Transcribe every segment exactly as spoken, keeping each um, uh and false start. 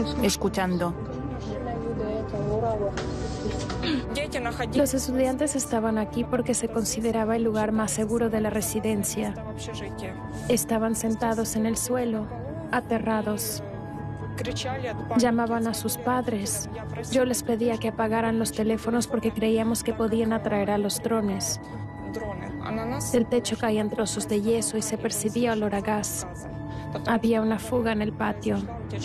escuchando. Los estudiantes estaban aquí porque se consideraba el lugar más seguro de la residencia. Estaban sentados en el suelo, aterrados. Llamaban a sus padres. Yo les pedía que apagaran los teléfonos porque creíamos que podían atraer a los drones. Del techo caían trozos de yeso y se percibía olor a gas. Había una fuga en el patio.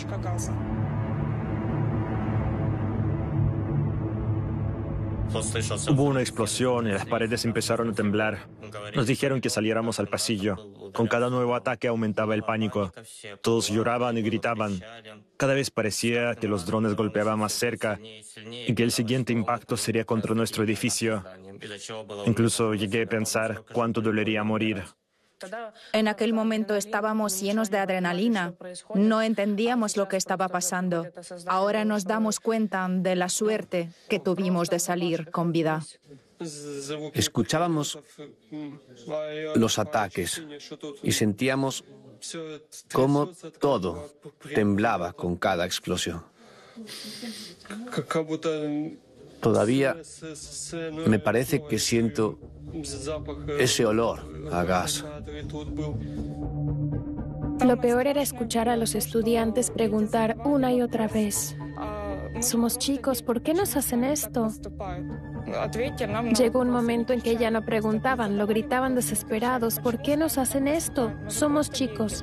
Hubo una explosión y las paredes empezaron a temblar. Nos dijeron que saliéramos al pasillo. Con cada nuevo ataque aumentaba el pánico. Todos lloraban y gritaban. Cada vez parecía que los drones golpeaban más cerca y que el siguiente impacto sería contra nuestro edificio. Incluso llegué a pensar cuánto dolería morir. En aquel momento estábamos llenos de adrenalina. No entendíamos lo que estaba pasando. Ahora nos damos cuenta de la suerte que tuvimos de salir con vida. Escuchábamos los ataques y sentíamos cómo todo temblaba con cada explosión. Todavía me parece que siento ese olor a gas. Lo peor era escuchar a los estudiantes preguntar una y otra vez: somos chicos, ¿por qué nos hacen esto? Llegó un momento en que ya no preguntaban, lo gritaban desesperados: ¿por qué nos hacen esto? Somos chicos.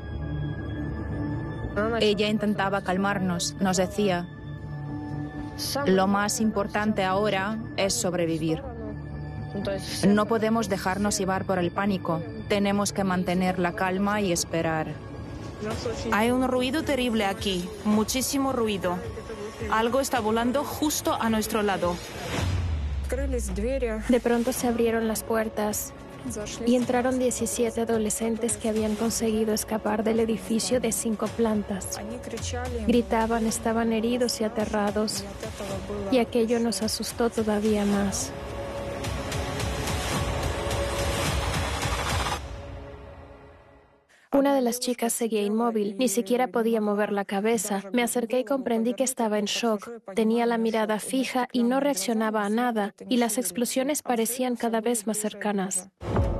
Ella intentaba calmarnos, nos decía: lo más importante ahora es sobrevivir. No podemos dejarnos llevar por el pánico. Tenemos que mantener la calma y esperar. Hay un ruido terrible aquí, muchísimo ruido. Algo está volando justo a nuestro lado. De pronto se abrieron las puertas y entraron diecisiete adolescentes que habían conseguido escapar del edificio de cinco plantas. Gritaban, estaban heridos y aterrados, y aquello nos asustó todavía más. Una de las chicas seguía inmóvil, ni siquiera podía mover la cabeza. Me acerqué y comprendí que estaba en shock. Tenía la mirada fija y no reaccionaba a nada, y las explosiones parecían cada vez más cercanas.